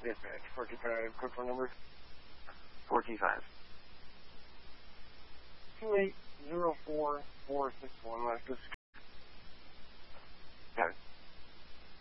Dispatch, 425, quick phone number. 425. 2804461, last